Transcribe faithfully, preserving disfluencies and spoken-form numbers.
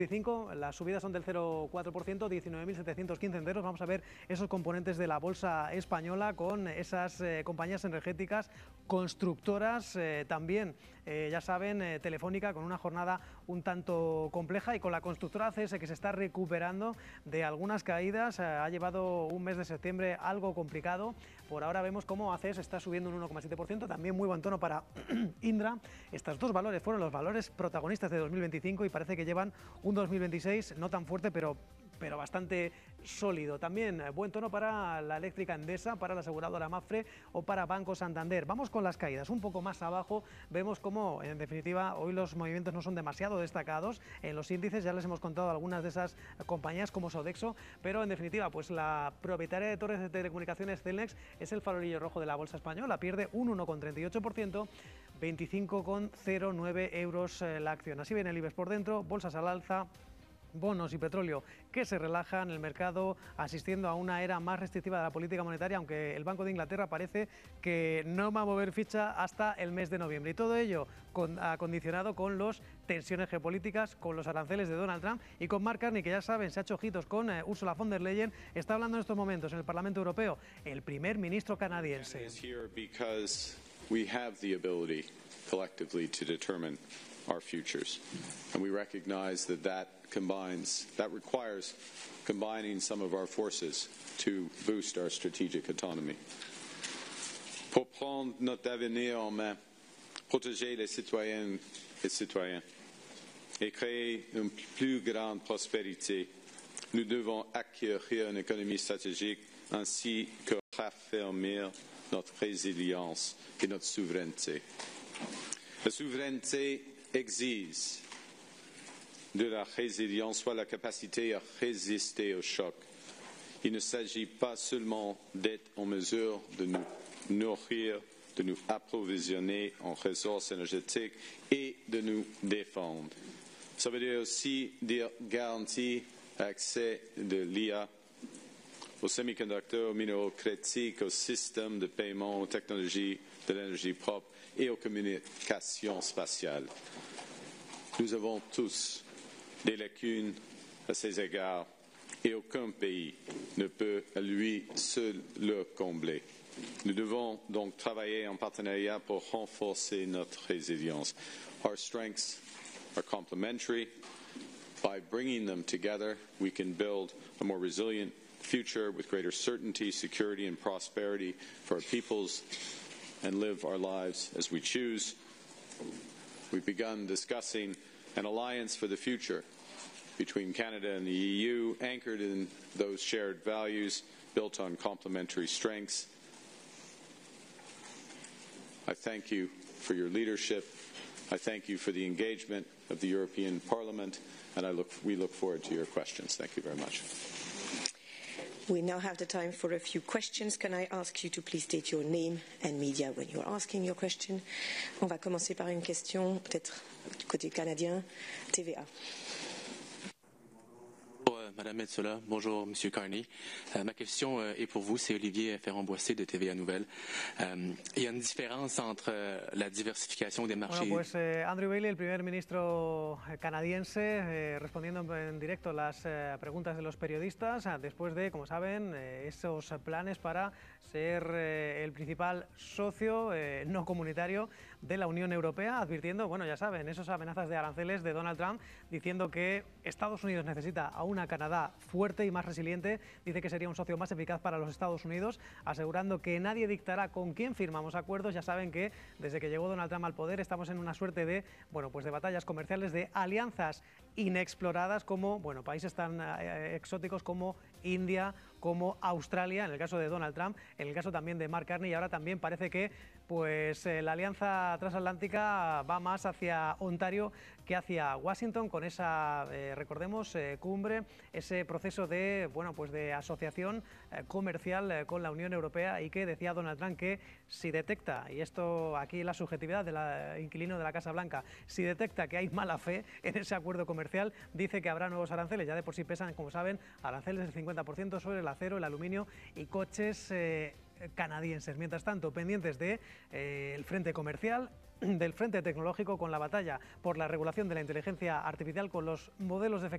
Las subidas son del cero coma cuatro por ciento, diecinueve mil setecientos quince enteros. Vamos a ver esos componentes de la bolsa española con esas eh, compañías energéticas, constructoras, eh, también, eh, ya saben, eh, Telefónica con una jornada un tanto compleja y con la constructora A C S que se está recuperando de algunas caídas. Eh, ha llevado un mes de septiembre algo complicado. Por ahora vemos cómo A C S está subiendo un uno coma siete por ciento, también muy buen tono para Indra. Estos dos valores fueron los valores protagonistas de dos mil veinticinco y parece que llevan un dos mil veintiséis no tan fuerte, pero, pero bastante sólido. También buen tono para la eléctrica Endesa, para la aseguradora Mapfre o para Banco Santander. Vamos con las caídas. Un poco más abajo vemos cómo, en definitiva, hoy los movimientos no son demasiado destacados en los índices. Ya les hemos contado algunas de esas compañías como Sodexo, pero en definitiva, pues la propietaria de torres de telecomunicaciones Cellnex es el farolillo rojo de la bolsa española. Pierde un uno coma treinta y ocho por ciento, veinticinco coma cero nueve euros la acción. Así viene el IBEX por dentro, bolsas al alza, bonos y petróleo que se relajan, el mercado asistiendo a una era más restrictiva de la política monetaria, aunque el Banco de Inglaterra parece que no va a mover ficha hasta el mes de noviembre. Y todo ello con, acondicionado con las tensiones geopolíticas, con los aranceles de Donald Trump y con Mark Carney, que ya saben, se ha hecho ojitos con eh, Ursula von der Leyen. Está hablando en estos momentos en el Parlamento Europeo el primer ministro canadiense. Our futures, and we recognize that that combines that requires combining some of our forces to boost our strategic autonomy. Pour prendre notre avenir en main, protéger les citoyennes et citoyens et créer une plus grande prospérité, nous devons acquérir une économie stratégique ainsi que raffermir notre résilience et notre souveraineté. La souveraineté exige de la résilience, soit la capacité à résister au choc. Il ne s'agit pas seulement d'être en mesure de nous nourrir, de nous approvisionner en ressources énergétiques et de nous défendre. Ça veut dire aussi dire garantir l'accès de l'I A aux semi-conducteurs, aux minéraux critiques, aux systèmes de paiement, aux technologies de l'énergie propre et aux communications spatiales. Nous avons tous des lacunes à ces égards et aucun pays ne peut à lui seul le combler. Nous devons donc travailler en partenariat pour renforcer notre résilience. Our strengths are complementary. By bringing them together, we can build a more resilient future with greater certainty, security, and prosperity for our peoples and live our lives as we choose. We've begun discussing an alliance for the future between Canada and the E U, anchored in those shared values, built on complementary strengths. I thank you for your leadership. I thank you for the engagement of the European Parliament, and I look, we look forward to your questions. Thank you very much. We now have the time for a few questions. Can I ask you to please state your name and media when you are asking your question? On va commencer par une question, peut-être du côté canadien, T V A. Madame Metsola, bonjour Monsieur Carney. Euh, ma question euh, est pour vous, c'est Olivier Ferrand-Boissé de T V A Nouvelles. Euh, il y a une différence entre euh, la diversificación des marchés. Bueno, pues eh, Andrew Bailey, el primer ministro canadiense, eh, respondiendo en directo las eh, preguntas de los periodistas, después de, como saben, eh, esos planes para ser eh, el principal socio eh, no comunitario de la Unión Europea, advirtiendo, bueno, ya saben, esas amenazas de aranceles de Donald Trump, diciendo que Estados Unidos necesita a una Canadá fuerte y más resiliente. Dice que sería un socio más eficaz para los Estados Unidos, asegurando que nadie dictará con quién firmamos acuerdos. Ya saben que desde que llegó Donald Trump al poder estamos en una suerte de, bueno, pues de batallas comerciales, de alianzas inexploradas, como, bueno, países tan eh, exóticos como India, como Australia, en el caso de Donald Trump, en el caso también de Mark Carney, y ahora también parece que pues eh, la alianza transatlántica va más hacia Ontario que hacia Washington, con esa, eh, recordemos, eh, cumbre, ese proceso de, bueno, pues de asociación eh, comercial eh, con la Unión Europea, y que decía Donald Trump que si detecta, y esto aquí la subjetividad del inquilino de la Casa Blanca, si detecta que hay mala fe en ese acuerdo comercial, dice que habrá nuevos aranceles. Ya de por sí pesan, como saben, aranceles del cincuenta por ciento sobre el acero, el aluminio y coches eh, canadienses. Mientras tanto, pendientes del de, eh, frente comercial, del frente tecnológico, con la batalla por la regulación de la inteligencia artificial, con los modelos de